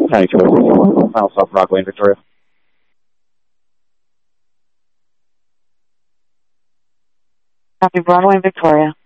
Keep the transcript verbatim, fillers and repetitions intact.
ninety-two oh sixty-one. Final stop Rockaway and Victoria. Copy, Broadway and Victoria.